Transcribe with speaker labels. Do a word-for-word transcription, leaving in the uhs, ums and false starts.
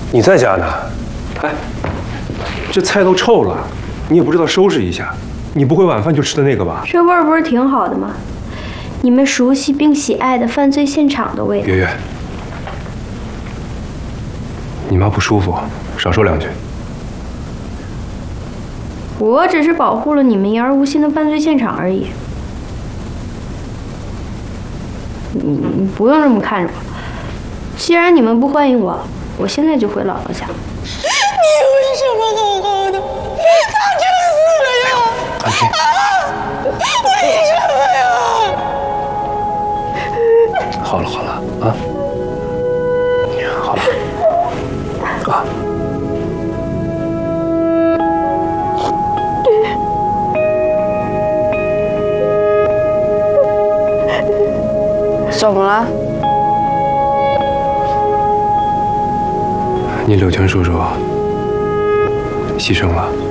Speaker 1: 你在家呢？哎，这菜都臭了，你也不知道收拾一下。你不会晚饭就吃的那个吧？
Speaker 2: 这味儿不是挺好的吗？你们熟悉并喜爱的犯罪现场的味道。
Speaker 1: 月月，你妈不舒服，少说两句。
Speaker 2: 我只是保护了你们言而无信的犯罪现场而已。你你不用这么看着我。既然你们不欢迎我，我现在就回姥姥家。
Speaker 3: 你为什么好好的，他就死了呀？
Speaker 1: 安平，
Speaker 3: 为什么呀？
Speaker 1: 好了好了啊，好了啊。
Speaker 3: 怎么了？
Speaker 1: 你柳强叔叔牺牲了。